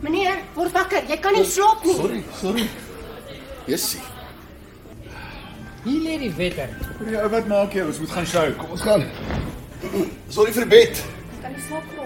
Meneer, word wakker, jy kan nie slaap nie. Sorry. Jessie. Hier lê die wetter. Wat maak jy? Ons moet gaan show. Kom ons gaan. Sorry vir die bed. Kan nie slaap nie.